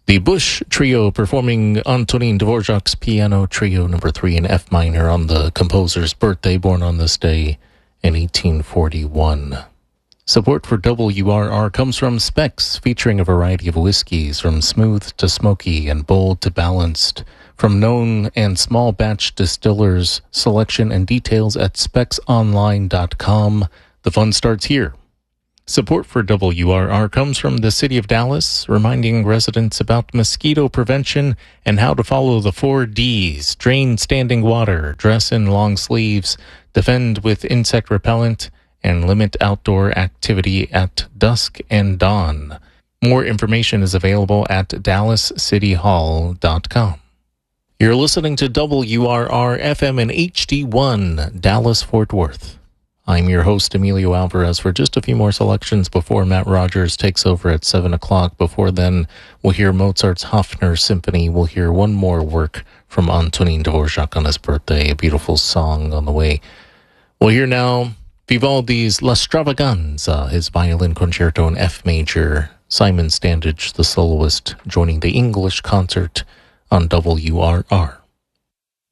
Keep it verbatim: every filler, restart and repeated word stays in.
The Bush Trio performing Antonin Dvorak's Piano Trio number three in F minor on the composer's birthday, born on this day in eighteen forty-one. Support for W R R comes from Specs, featuring a variety of whiskeys from smooth to smoky and bold to balanced. From known and small batch distillers, selection and details at specs online dot com. The fun starts here. Support for W R R comes from the City of Dallas, reminding residents about mosquito prevention and how to follow the four Ds: drain standing water, dress in long sleeves, defend with insect repellent, and limit outdoor activity at dusk and dawn. More information is available at dallas city hall dot com. You're listening to W R R F M in H D one, Dallas-Fort Worth. I'm your host, Emilio Alvarez, for just a few more selections before Matt Rogers takes over at seven o'clock. Before then, we'll hear Mozart's Hofner Symphony. We'll hear one more work from Antonin Dvorak on his birthday, a beautiful song on the way. We'll hear now Vivaldi's La Stravaganza, his violin concerto in F major. Simon Standage, the soloist, joining the English concert on W R R.